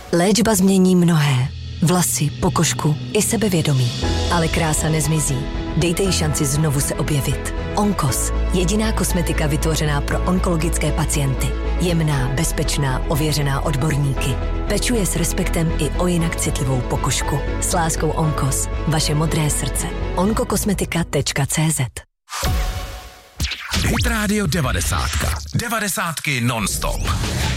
Léčba změní mnohé. Vlasy, pokožku i sebevědomí. Ale krása nezmizí. Dejte jí šanci znovu se objevit. Onkos. Jediná kosmetika vytvořená pro onkologické pacienty. Jemná, bezpečná, ověřená odborníky. Pečuje s respektem i o jinak citlivou pokožku. S láskou Onkos. Vaše modré srdce. onkokosmetika.cz. Hit Radio 90. 90 non-stop.